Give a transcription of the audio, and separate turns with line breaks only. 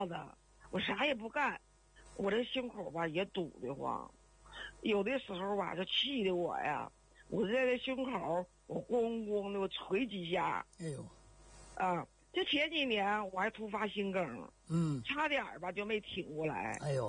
的，我啥也不干，我这胸口吧也堵得慌，有的时候吧就气得我呀，我在这胸口我咣咣的我捶几下。
哎呦，
啊，这前几年我还突发心梗，差点吧就没挺过来。
哎呦。